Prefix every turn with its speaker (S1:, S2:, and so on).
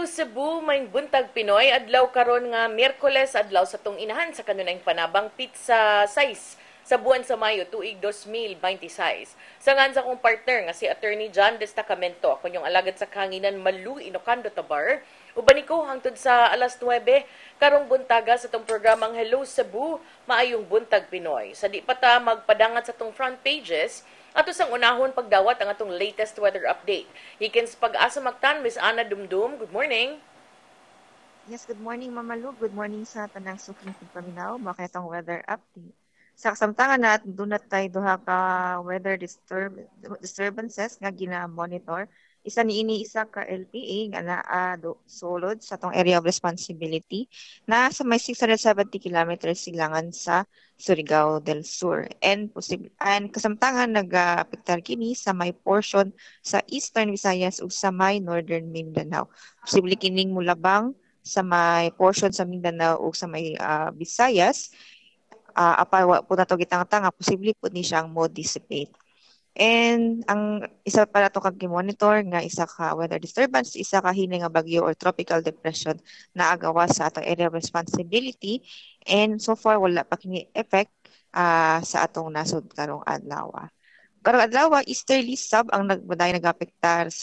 S1: Cebu, may buntag Pinoy adlaw karon nga Miyerkules adlaw sa tong inahan sa kanunayng panabang pizza size sa buwan sa Mayo tuig 2026. Sa ngan sa kong partner nga si Attorney John Destacamento, ako yung alagad sa kanginan Malu Inocando Tabar. Uban ko hangtod sa alas 9 karong buntaga sa tong programang Hello Cebu, maayong buntag Pinoy. Sa di pa ta magpadangat sa tong front pages, ato sang unahon pagdawat ang atong latest weather update. Ikin sa pag-asa magtan, Miss Ana Dumdum. Good morning.
S2: Yes, good morning, Mama Lu. Good morning sa tanang suking paminaw. Bakit ang weather update? Sa kasamtangan na dunat tayo duha ka disturbances nga gina-monitor. Isa niini isa ka LPA nga naa sulod sa tong area of responsibility na sa may 670 kilometers silangan sa Surigao del Sur. And kasamtangan nag-apektar kini sa may portion sa Eastern Visayas ug sa may Northern Mindanao. Posible kining mulabang sa may portion sa Mindanao o sa may Visayas, apa po na to gitang-tanga, posible po ni siyang mo dissipate. And ang isa para to kag monitor nga isa ka weather disturbance, isa ka hini nga bagyo or tropical depression na agawa sa atong area of responsibility, and so far wala pa kini effect sa atong nasod karong adlaw. Karong adlaw easterly sub ang nagapektar